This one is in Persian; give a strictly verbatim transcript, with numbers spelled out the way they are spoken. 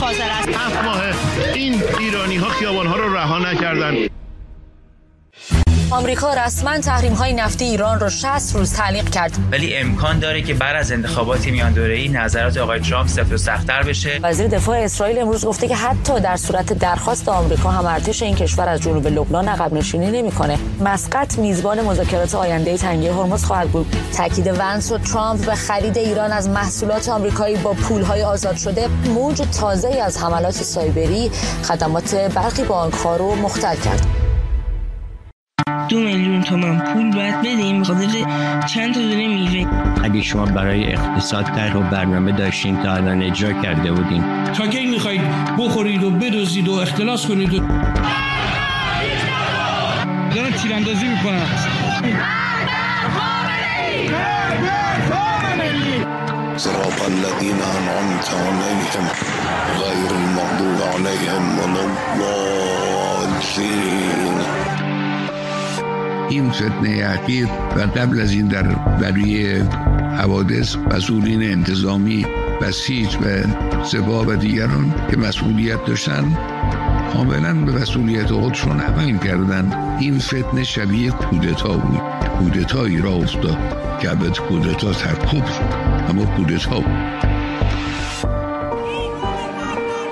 فاصله است. هفت ماه این ایرانی‌ها خیابان‌ها رو رها نکردن. آمریکا رسما تحریم‌های نفتی ایران را شصت روز تعلیق کرد. ولی امکان داره که بعد از انتخابات میان دوره‌ای نظرات آقای ترامپ سفت و سخت‌تر بشه. وزیر دفاع اسرائیل امروز گفته که حتی در صورت درخواست آمریکا هم ارتش این کشور از جنوب لبنان عقب نشینی نمی‌کنه. مسقط میزبان مذاکرات آینده تنگه هرمز خواهد بود. تاکید ونس و ترامپ به خرید ایران از محصولات آمریکایی با پول‌های آزاد شده موج تازه‌ای از حملات سایبری خدمات برخی بانک‌ها رو مختل کرد. دو میلیون تومان پول باید بدیم بخاطر چند تا دونه میوه. اگه شما برای اقتصاد طرح و برنامه داشتین تا الان اجرا کرده بودین. تا کی میخواید بخورید و بدزدید و اختلاس کنید و دارن تیراندازی میکنن. صراط الذين أنعمت عليهم غير المغضوب عليهم ولا الضالين. این فتنه اخیر و قبل از این در برای حوادث مسئولین انتظامی بسیج و سپاه و دیگران که مسئولیت داشتن کاملا به مسئولیت خودشون عمل کردن. این فتنه شبیه کودتا بود. کودتایی را افتاد که البته کودتا ترکوب اما کودتا بود.